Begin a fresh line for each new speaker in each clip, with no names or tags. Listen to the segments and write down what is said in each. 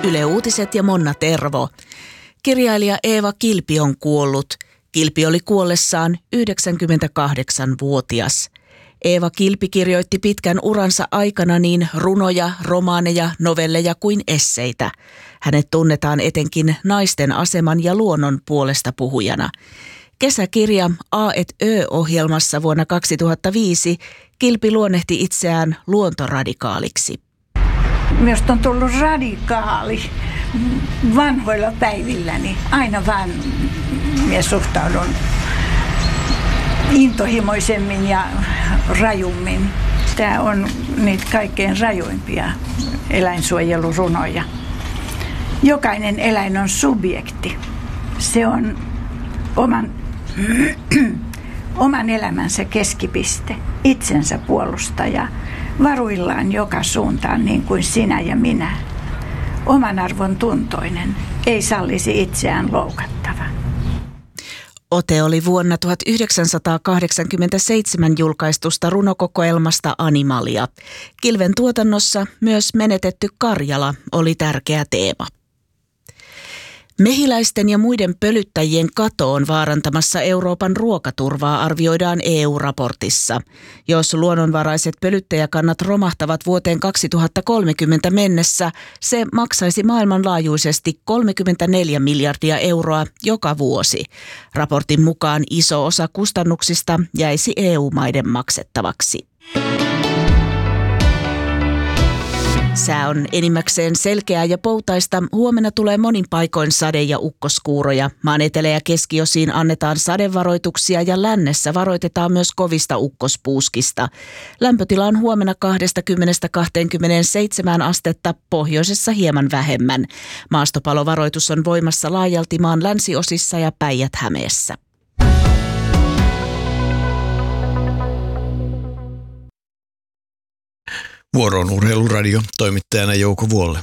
Yle Uutiset ja Monna Tervo. Kirjailija Eeva Kilpi on kuollut. Kilpi oli kuollessaan 98-vuotias. Eeva Kilpi kirjoitti pitkän uransa aikana niin runoja, romaaneja, novelleja kuin esseitä. Hänet tunnetaan etenkin naisten aseman ja luonnon puolesta puhujana. Kesäkirja A et Ö-ohjelmassa vuonna 2005 Kilpi luonnehti itseään luontoradikaaliksi.
Minusta on tullut radikaali vanhoilla päivilläni. Aina vaan minä suhtaudun intohimoisemmin ja rajummin. Tämä on niitä kaikkein rajuimpia eläinsuojelurunoja. Jokainen eläin on subjekti. Se on oman elämänsä keskipiste, itsensä puolustaja, varuillaan joka suuntaan niin kuin sinä ja minä. Oman arvon tuntoinen, ei sallisi itseään loukattava.
Ote oli vuonna 1987 julkaistusta runokokoelmasta Animalia. Kilven tuotannossa myös menetetty Karjala oli tärkeä teema. Mehiläisten ja muiden pölyttäjien kato on vaarantamassa Euroopan ruokaturvaa, arvioidaan EU-raportissa. Jos luonnonvaraiset pölyttäjäkannat romahtavat vuoteen 2030 mennessä, se maksaisi maailmanlaajuisesti 34 miljardia euroa joka vuosi. Raportin mukaan iso osa kustannuksista jäisi EU-maiden maksettavaksi. Sää on enimmäkseen selkeää ja poutaista. Huomenna tulee monin paikoin sade- ja ukkoskuuroja. Maan etelä- ja keskiosiin annetaan sadevaroituksia ja lännessä varoitetaan myös kovista ukkospuuskista. Lämpötila on huomenna 20–27 astetta, pohjoisessa hieman vähemmän. Maastopalovaroitus on voimassa laajalti maan länsiosissa ja Päijät-Hämeessä.
Vuoroon Urheiluradio, toimittajana Jouko Vuolle.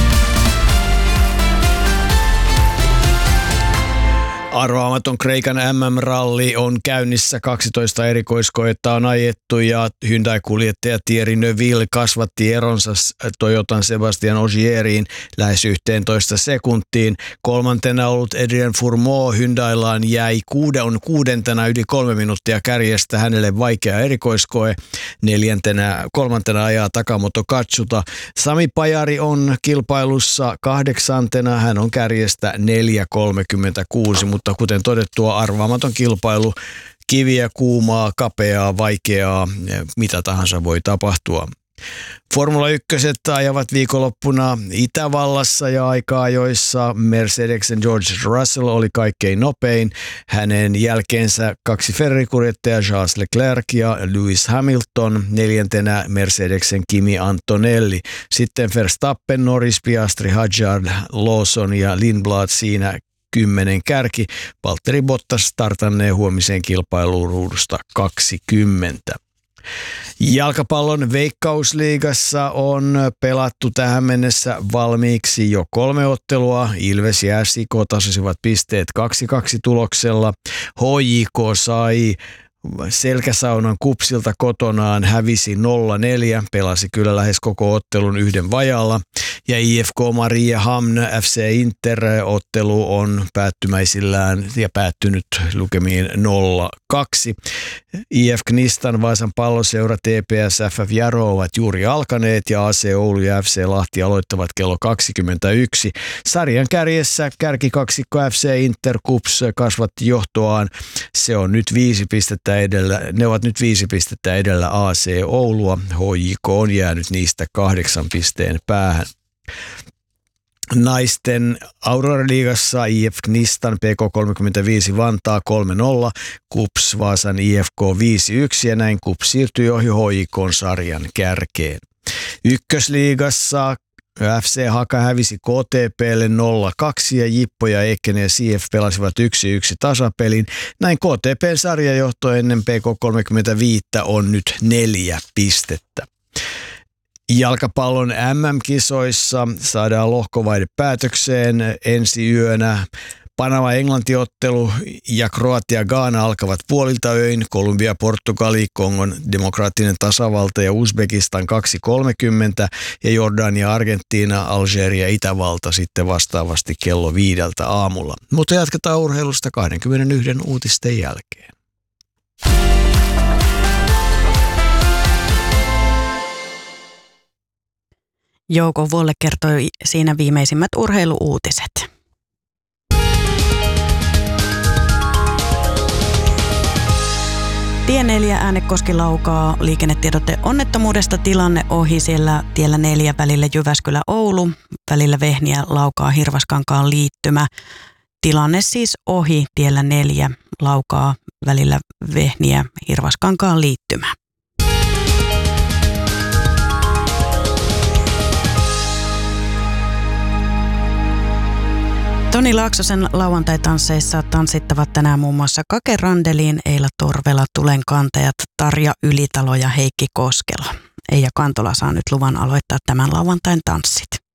Arvaamaton Kreikan MM-ralli on käynnissä. 12 erikoiskoetta on ajettu ja Hyundai-kuljettaja Thierry Neuville kasvatti eronsa Toyotan Sebastian Ogieriin lähes 11 sekuntiin. Kolmantena ollut Adrien Fourmaux Hyundaillaan jäi kuudentena yli 3 minuuttia kärjestä, hänelle vaikea erikoiskoe. Kolmantena ajaa Takamoto Katsuta. Sami Pajari on kilpailussa 8. Hän on kärjestä 4.36, mutta kuten todettua, arvaamaton kilpailu, kiviä, kuumaa, kapeaa, vaikeaa, mitä tahansa voi tapahtua. Formula 1 ajavat viikonloppuna Itävallassa ja aika-ajoissa Mercedesen George Russell oli kaikkein nopein. Hänen jälkeensä 2 Ferrari-kuljettajaa Charles Leclerc ja Lewis Hamilton, 4. Mercedesen Kimi Antonelli. Sitten Verstappen, Norris, Piastri, Hadjar, Lawson ja Lindblad siinä 10 kärki. Valtteri Bottas startannee huomiseen kilpailuun ruudusta 20. Jalkapallon Veikkausliigassa on pelattu tähän mennessä valmiiksi jo 3 ottelua. Ilves ja SIK tasasivat pisteet 2-2 tuloksella. HJK sai Selkäsaunan Kupsilta kotonaan, hävisi 0-4, pelasi kyllä lähes koko ottelun yhden vajalla. Ja IFK Mariehamn FC Inter-ottelu on päättymäisillään ja päättynyt lukemiin 0-2. IF Knistan, Vaasan palloseura, TPS, FF Jaro ovat juuri alkaneet ja AC Oulu ja FC Lahti aloittavat kello 21. Sarjan kärjessä kärkikaksikko FC Inter Kups kasvatti johtoaan. Se on nyt 5 pistettä edellä. Ne ovat nyt 5 pistettä edellä AC Oulua. HJK on jäänyt niistä 8 pisteen päähän. Naisten Aurora-liigassa IF Knistan PK35 Vantaa 3-0, KuPS Vaasan IFK 5-1 ja näin KuPS siirtyi ohi HJK:n sarjan kärkeen. Ykkösliigassa FC Haka hävisi KTP:lle 0-2 ja Jippo ja Ekene ja CF pelasivat 1-1 tasapelin. Näin KTP:n sarjajohto ennen PK35 on nyt 4 pistettä. Jalkapallon MM-kisoissa saadaan lohkovaihde päätökseen ensi yönä. Panama-Englanti-ottelu ja Kroatia-Ghana alkavat puolilta öin. Kolumbia-Portugali, Kongon demokraattinen tasavalta ja Uzbekistan 2.30 ja Jordania, Argentiina, Algeria, Itävalta sitten vastaavasti kello 5 aamulla. Mutta jatketaan urheilusta 21 uutisten jälkeen.
Jouko Vuolle kertoi siinä viimeisimmät urheiluuutiset. Tie 4 Äänekoski-Laukaa, liikennetiedote onnettomuudesta, tilanne ohi siellä tiellä 4 välillä Jyväskylä-Oulu, välillä Vehniä-Laukaa Hirvaskankaan liittymä. Tilanne siis ohi tiellä 4 Laukaa välillä Vehniä Hirvaskankaan liittymä. Toni Laaksosen lauantai-tansseissa tanssittavat tänään muun muassa Kake Randelin, Eila Torvela, Tulenkantajat, Tarja Ylitalo ja Heikki Koskela. Eija Kantola saa nyt luvan aloittaa tämän lauantain tanssit.